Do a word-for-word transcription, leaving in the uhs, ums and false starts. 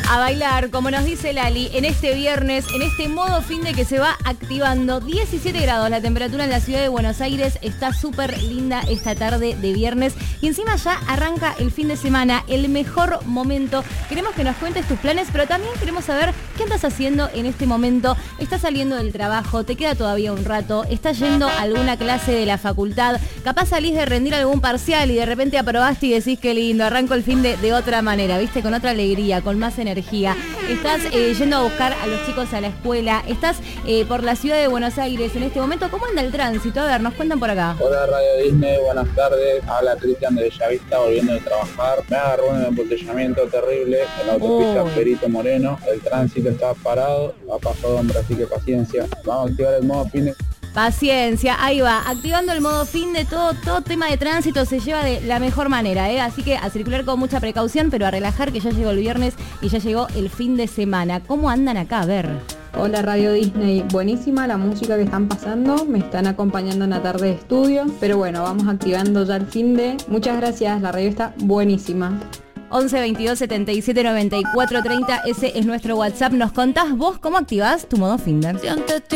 A bailar, como nos dice Lali, en este viernes, en este modo fin de que se va activando. diecisiete grados la temperatura en la ciudad de Buenos Aires. Está súper linda esta tarde de viernes. Y encima ya arranca el fin de semana, el mejor momento. Queremos que nos cuentes tus planes, pero también queremos saber qué andas haciendo en este momento. ¿Estás saliendo del trabajo? ¿Te queda todavía un rato? ¿Estás yendo a alguna clase de la facultad? Capaz salís de rendir algún parcial y de repente aprobaste y decís qué lindo, arranco el fin de, de otra manera, ¿viste? Con otra alegría, con más energía. Estás eh, yendo a buscar a los chicos a la escuela. Estás eh, por la ciudad de Buenos Aires en este momento. ¿Cómo anda el tránsito? A ver, nos cuentan por acá. Hola Radio Disney, buenas tardes. Habla Cristian de Bellavista volviendo de trabajar. Me agarró un embotellamiento terrible en la autopista oh. Perito Moreno. El tránsito está parado. Ha pasado hombre, así que paciencia. Vamos a activar el modo fin de... Paciencia, ahí va, activando el modo fin de todo, todo tema de tránsito se lleva de la mejor manera, ¿eh? Así que a circular con mucha precaución, pero a relajar que ya llegó el viernes y ya llegó el fin de semana. ¿Cómo andan acá? A ver. Hola Radio Disney, buenísima la música que están pasando, me están acompañando en la tarde de estudio, pero bueno, vamos activando ya el fin de. Muchas gracias, la radio está buenísima. once veintidós setenta y siete noventa y cuatro treinta, ese es nuestro WhatsApp. ¿Nos contás vos cómo activás tu modo fin de?